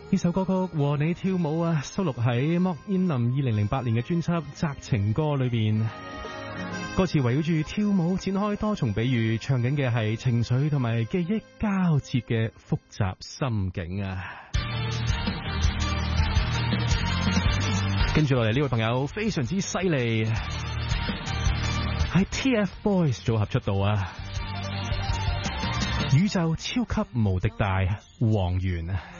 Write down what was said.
呢首歌曲和你跳舞啊，收錄喺莫燕琳2008年嘅專輯《摘情歌》裏邊。歌詞圍繞住跳舞展開多重比喻，唱緊嘅係情緒同埋記憶交織嘅複雜心境啊！跟住落嚟呢位朋友非常之犀利，係 TFBOYS 組合出道啊！宇宙超級無敵大，王源啊！